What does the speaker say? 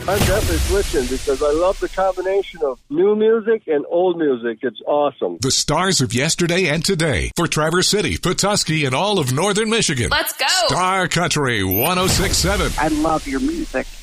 I'm definitely switching because I love the combination of new music and old music. It's awesome. The stars of yesterday and today for Traverse City, Petoskey, and all of northern Michigan. Let's go. Star Country 106.7. I love your music.